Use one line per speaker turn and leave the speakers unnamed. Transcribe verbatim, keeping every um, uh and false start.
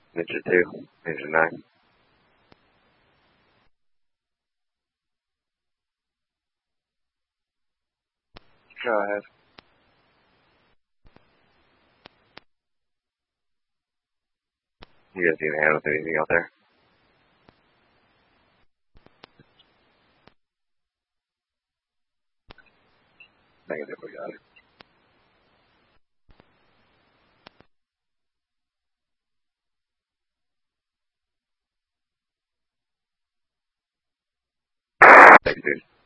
Ninja two, Ninja nine. Go ahead. You guys need a hand with anything out there? Negative, we got it. Thanks, dude.